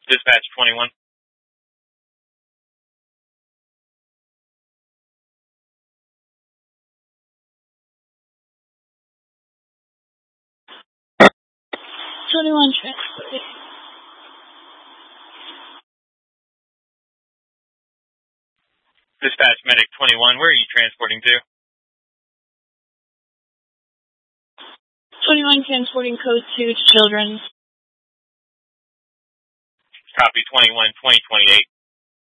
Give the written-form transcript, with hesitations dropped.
Dispatch 21. Dispatch Medic 21, where are you transporting to? 21 transporting code 2 to Children's. Copy 21, 2028.